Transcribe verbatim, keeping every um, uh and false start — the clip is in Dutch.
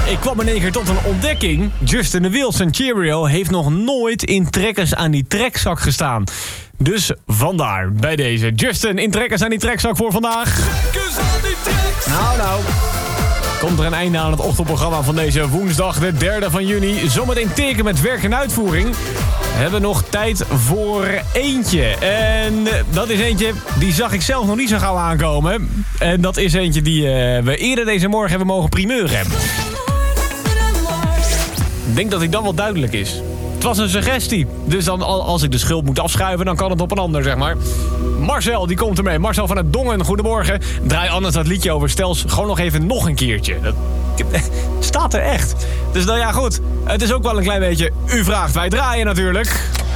Ik kwam in één keer tot een ontdekking. Justin de Wilson Cheerio heeft nog nooit in Trekkers aan die trekzak gestaan. Dus vandaar bij deze. Justin in Trekkers aan die trekzak voor vandaag. Trekkers aan die trekzak. Nou, nou. Komt er een einde aan het ochtendprogramma van deze woensdag, de derde van juni. Zometeen teken met werk en uitvoering. We hebben nog tijd voor eentje. En dat is eentje, die zag ik zelf nog niet zo gauw aankomen. En dat is eentje die uh, we eerder deze morgen hebben mogen primeuren. Ik denk dat hij dan wel duidelijk is. Het was een suggestie. Dus dan, als ik de schuld moet afschuiven, dan kan het op een ander, zeg maar. Marcel, die komt ermee. Marcel van het Dongen, goedemorgen. Draai anders dat liedje over Stels gewoon nog even nog een keertje. Dat staat er echt. Dus nou ja, goed. Het is ook wel een klein beetje... U vraagt, wij draaien natuurlijk.